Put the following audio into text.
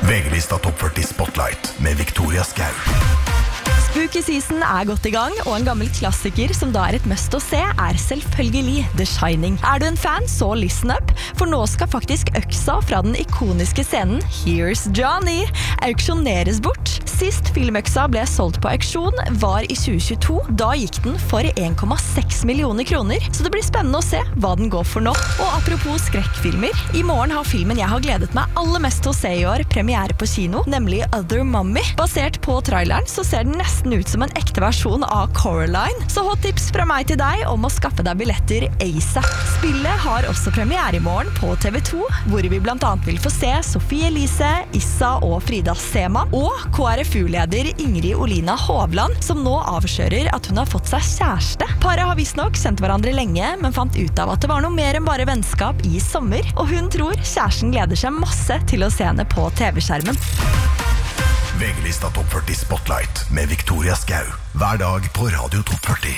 VG-lista Topp 40 Spotlight med Victoria Skau. Spooky season godt I gang, og en gammel klassiker som da et must å se selvfølgelig The Shining. Du en fan, så listen up, for nå skal faktisk øksa fra den ikoniske scenen Here's Johnny auksjoneres bort. Sist filmøksa ble solgt på auksjon var I 2022. Da gikk den for 1,6 millioner kroner, så det blir spennende å se hva den går for nå. Og apropos skrekkfilmer, I morgen har filmen jeg har gledet meg aller mest til å se I år premiere på kino, nemlig Other Mummy. Basert på traileren så ser den nesten ut som en ekte versjon av Coraline, så hot tips fra meg til deg om å skaffe deg billetter ASAP. Spillet har også premiere I morgen på TV2, hvor vi blant annet vil få se Sofie Elise, Issa og Frida Sema, og KrFU-leder Ingrid Olina Hovland, som nå avslører at hun har fått seg kjæreste. Paret har visstnok kjent hverandre lenge, men fant ut av at det var noe mer enn bare vennskap I sommer, og hun tror kjæresten gleder seg masse til å se henne på TV-skjermen. VG-lista Topp 40 Spotlight med Victoria Skau. Hver dag på Radio Topp 40.